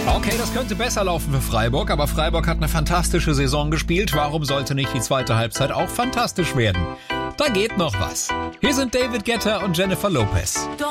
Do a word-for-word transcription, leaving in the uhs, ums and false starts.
Okay, das könnte besser laufen für Freiburg, aber Freiburg hat eine fantastische Saison gespielt. Warum sollte nicht die zweite Halbzeit auch fantastisch werden? Da geht noch was. Hier sind David Guetta und Jennifer Lopez. Don't